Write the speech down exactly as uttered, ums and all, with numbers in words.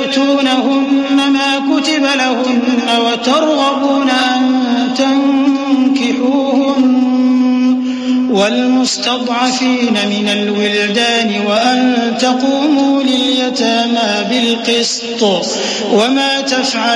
تؤتونهن ما كتب لهن وترغبون أن تنكحوهن والمستضعفين من الولدان وأن تقوموا لليتامى بالقسط وما تفعلوا